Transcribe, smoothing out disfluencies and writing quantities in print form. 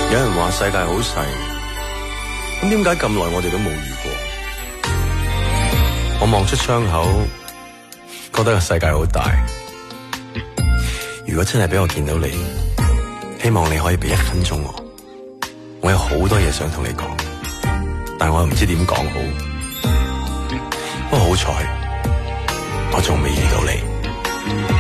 有人話世界好細，咁點解咁耐我哋都冇遇過？我望出窗口，覺得個世界好大。如果真係俾我見到你，希望你可以俾1分鐘我。我有好多嘢想同你講，但我又唔知點講好。不過好彩，我仲未遇到你。